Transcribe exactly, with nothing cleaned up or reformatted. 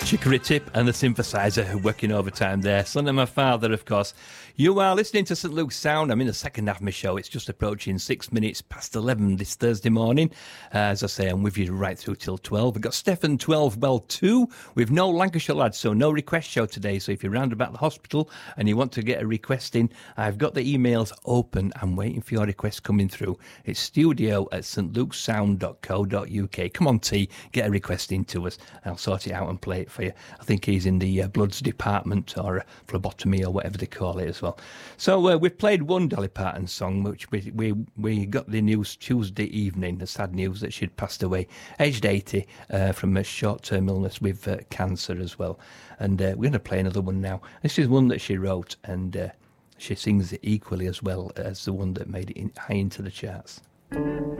Chicory Tip and the synthesizer working overtime there. Son of my father, of course. You are listening to St Luke's Sound. I'm in the second half of my show. It's just approaching six minutes past eleven this Thursday morning. Uh, as I say, I'm with you right through till twelve. We've got Stefan twelve Well two with no Lancashire lads, so no request show today. So if you're round about the hospital and you want to get a request in, I've got the emails open. I'm waiting for your request coming through. It's studio at st lukes sound dot co dot uk. Come on, T, get a request into us. I'll sort it out and play it for you. I think he's in the uh, Bloods department or uh, phlebotomy or whatever they call it as well. So uh, we've played one Dolly Parton song, which we, we we got the news Tuesday evening, the sad news that she'd passed away, aged eighty, uh, from a short-term illness with uh, cancer as well. And uh, we're going to play another one now. This is one that she wrote, and uh, she sings it equally as well as the one that made it in, high into the charts.